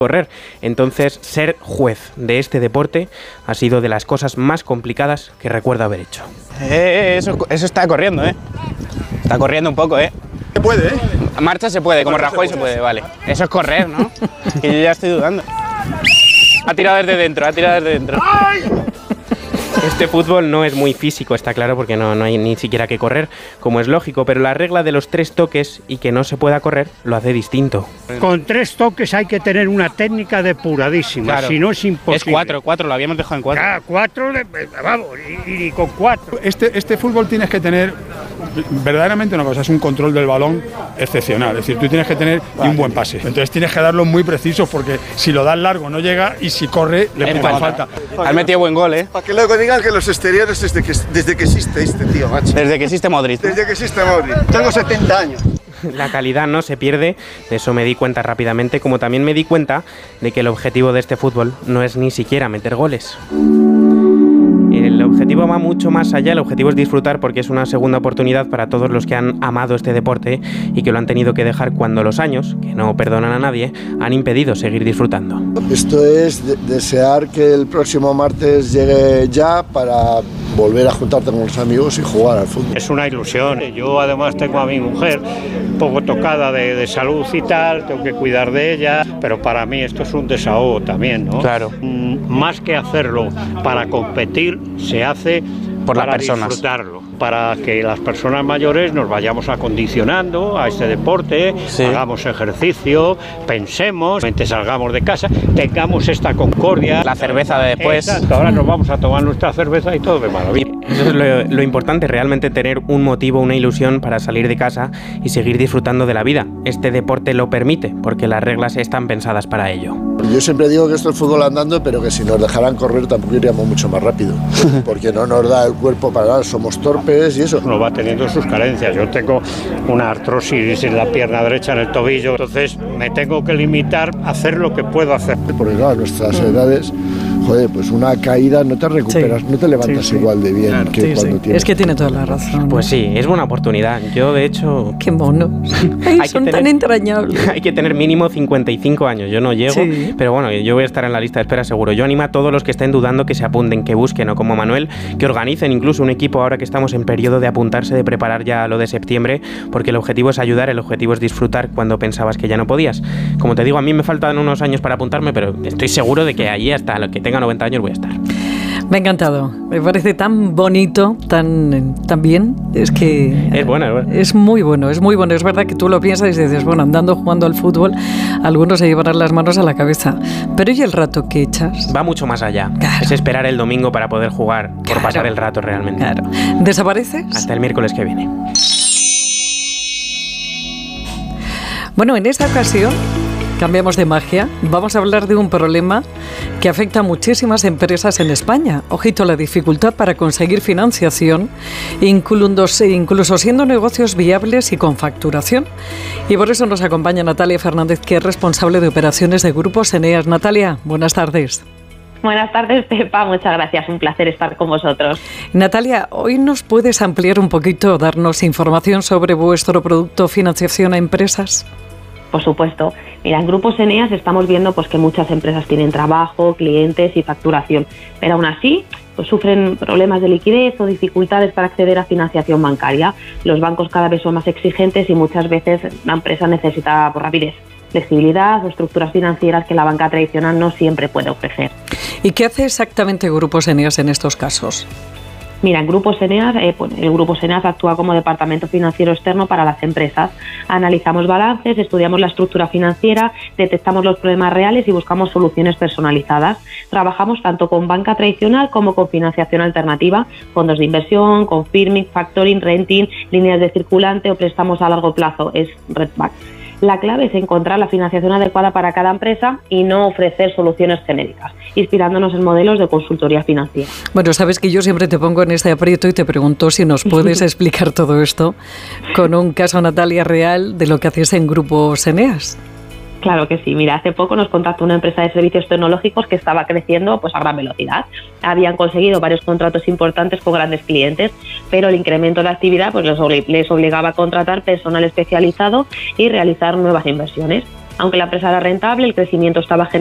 correr. Entonces, ser juez de este deporte ha sido de las cosas más complicadas que recuerdo haber hecho. Eso está corriendo, Está corriendo un poco, Se puede, Marcha se puede, como Rajoy se puede, vale. Eso es correr, ¿no? Que yo ya estoy dudando. Ha tirado desde dentro, ¡Ay! Este fútbol no es muy físico, está claro, porque no hay ni siquiera que correr, como es lógico, pero la regla de los 3 toques y que no se pueda correr lo hace distinto. Con 3 toques hay que tener una técnica depuradísima, claro. Si no es imposible. Es 4, lo habíamos dejado en 4. Ah, 4, vamos, y con 4. Este fútbol tienes que tener verdaderamente una cosa, es un control del balón excepcional, es decir, tú tienes que tener un buen pase, entonces tienes que darlo muy preciso, porque si lo das largo no llega y si corre le pongan falta. Has metido buen gol, Para que luego digan que los exteriores desde que existe este tío, macho. Desde que existe Modric. Desde que existe Modric. Tengo 70 años. La calidad no se pierde, de eso me di cuenta rápidamente, como también me di cuenta de que el objetivo de este fútbol no es ni siquiera meter goles. El objetivo va mucho más allá, el objetivo es disfrutar, porque es una segunda oportunidad para todos los que han amado este deporte y que lo han tenido que dejar cuando los años, que no perdonan a nadie, han impedido seguir disfrutando. Esto es desear que el próximo martes llegue ya para volver a juntarte con los amigos y jugar al fútbol. Es una ilusión. Yo además tengo a mi mujer un poco tocada de salud y tal, tengo que cuidar de ella, pero para mí esto es un desahogo también, ¿no? Claro. Más que hacerlo para competir, se hace por para las personas. Disfrutarlo, para que las personas mayores nos vayamos acondicionando a este deporte, sí. Hagamos ejercicio, pensemos, salgamos de casa, tengamos esta concordia. La cerveza de después. Exacto, ahora nos vamos a tomar nuestra cerveza y todo de maravilla. Eso es lo importante, realmente tener un motivo, una ilusión para salir de casa y seguir disfrutando de la vida. Este deporte lo permite, porque las reglas están pensadas para ello. Yo siempre digo que esto es fútbol andando, pero que si nos dejaran correr tampoco iríamos mucho más rápido, porque no nos da el cuerpo para nada, somos torpes y eso. Uno va teniendo sus carencias. Yo tengo una artrosis en la pierna derecha, en el tobillo, entonces me tengo que limitar a hacer lo que puedo hacer. Porque claro, a nuestras edades, joder, pues una caída no te recuperas, no te levantas igual de bien que cuando tienes. Es que tiene toda la razón. Pues sí, es buena oportunidad. Yo, de hecho... ¡Qué monos! Ay, son tan entrañables. Hay que tener mínimo 55 años. Yo no llego, pero bueno, yo voy a estar en la lista de espera seguro. Yo animo a todos los que estén dudando que se apunten, que busquen, o como Manuel, que organicen incluso un equipo ahora que estamos en periodo de apuntarse, de preparar ya lo de septiembre, porque el objetivo es ayudar, el objetivo es disfrutar cuando pensabas que ya no podías. Como te digo, a mí me faltan unos años para apuntarme, pero estoy seguro de que allí hasta lo que tenga 90 años voy a estar. Me ha encantado, me parece tan bonito, tan bien, es que... Es bueno. Es muy bueno, es muy bueno. Es verdad que tú lo piensas y dices, bueno, andando jugando al fútbol, algunos se llevarán las manos a la cabeza. Pero ¿y el rato que echas? Va mucho más allá. Claro. Es esperar el domingo para poder jugar, por pasar el rato realmente. Claro. ¿Desapareces? Hasta el miércoles que viene. Bueno, en esta ocasión... Cambiamos de magia. Vamos a hablar de un problema que afecta a muchísimas empresas en España. Ojito, la dificultad para conseguir financiación, incluso siendo negocios viables y con facturación. Y por eso nos acompaña Natalia Fernández, que es responsable de operaciones de Grupos Eneas. Natalia, buenas tardes. Buenas tardes, Pepa. Muchas gracias. Un placer estar con vosotros. Natalia, ¿hoy nos puedes ampliar un poquito, darnos información sobre vuestro producto financiación a empresas? Por supuesto. Mira, en Grupos Eneas estamos viendo pues que muchas empresas tienen trabajo, clientes y facturación, pero aún así pues sufren problemas de liquidez o dificultades para acceder a financiación bancaria. Los bancos cada vez son más exigentes y muchas veces la empresa necesita rapidez, flexibilidad o estructuras financieras que la banca tradicional no siempre puede ofrecer. ¿Y qué hace exactamente Grupos Eneas en estos casos? Mira, en Grupos Eneas, el Grupo Eneas actúa como departamento financiero externo para las empresas. Analizamos balances, estudiamos la estructura financiera, detectamos los problemas reales y buscamos soluciones personalizadas. Trabajamos tanto con banca tradicional como con financiación alternativa, fondos de inversión, con firming, factoring, renting, líneas de circulante o préstamos a largo plazo, es redback. La clave es encontrar la financiación adecuada para cada empresa y no ofrecer soluciones genéricas, inspirándonos en modelos de consultoría financiera. Bueno, sabes que yo siempre te pongo en este aprieto y te pregunto si nos puedes explicar todo esto con un caso, Natalia, real de lo que hacéis en Grupos Eneas. Claro que sí. Mira, hace poco nos contactó una empresa de servicios tecnológicos que estaba creciendo pues a gran velocidad. Habían conseguido varios contratos importantes con grandes clientes, pero el incremento de actividad pues les obligaba a contratar personal especializado y realizar nuevas inversiones. Aunque la empresa era rentable, el crecimiento estaba